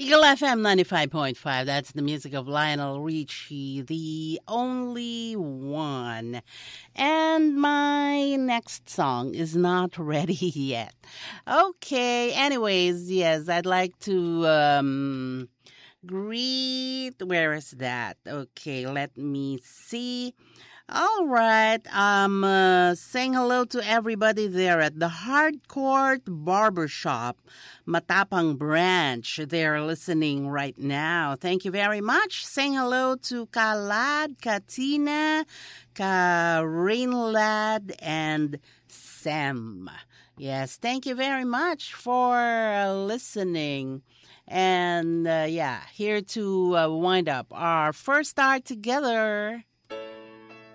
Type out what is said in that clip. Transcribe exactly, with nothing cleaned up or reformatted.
Eagle F M ninety-five point five. That's the music of Lionel Richie, the only one. And my next song is not ready yet. Okay, anyways, yes, I'd like to um, greet. Where is that? Okay, let me see. All right. I'm uh, saying hello to everybody there at the Hardcourt Barbershop, Matapang Branch. They're listening right now. Thank you very much. Saying hello to Kalad, Katina, Ka Rainlad, and Sam. Yes, thank you very much for uh, listening. And uh, yeah, here to uh, wind up our first hour together.